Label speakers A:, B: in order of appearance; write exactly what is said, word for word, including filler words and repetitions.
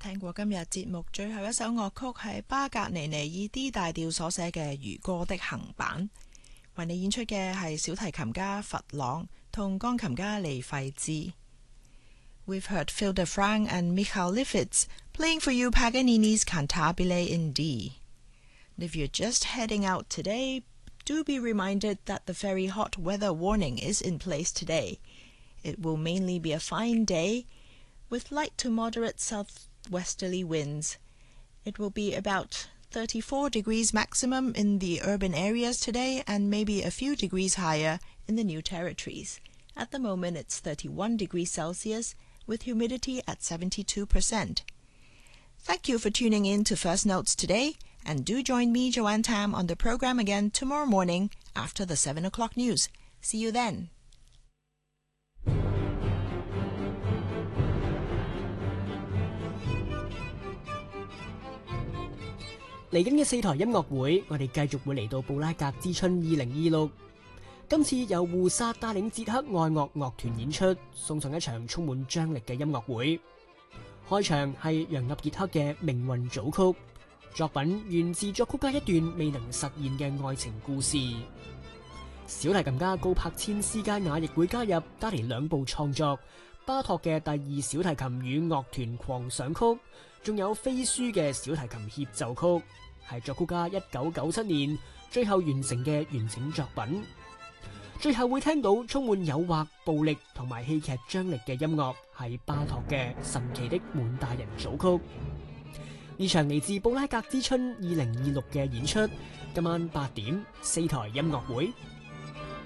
A: 聽過今日節目最後一首樂曲係巴格尼尼以 D 大調所寫嘅《漁歌的行板》，為你演出嘅係小提琴家弗朗同鋼琴家利費茲。We've heard Phil DeFranc and Michael Lifitz playing for you Paganini's Cantabile in D. And if you're just heading out today, do be reminded that the very hot weather warning is in place today. It will mainly be a fine day with light to moderate southwesterly winds. It will be about thirty-four degrees maximum in the urban areas today and maybe a few degrees higher in the New Territories. At the moment it's thirty-one degrees Celsius with humidity at seventy-two percent. Thank you for tuning in to First Notes today, and do join me, Joanne Tam, on the program again tomorrow morning after the seven o'clock news. See you then.
B: 嚟緊嘅四台音樂會，我哋繼續會嚟到布拉格之春二零二六。今次由胡薩帶領捷克愛樂樂團演出，送上一場充滿張力嘅音樂會。開場係楊納傑克嘅命運組曲，作品源自作曲家一段未能實現嘅愛情故事。小提琴家高柏千斯佳雅亦會加入，帶嚟兩部創作：巴托嘅第二小提琴與樂團狂想曲，仲有飛書嘅小提琴協奏曲，係作曲家一九九七年最後完成嘅完整作品。最後會聽到充滿誘惑、暴力同埋戲劇張力嘅音樂，係巴托嘅神奇的滿大人組曲。呢場嚟自布拉格之春二零二六嘅演出，今晚八點四台音樂會。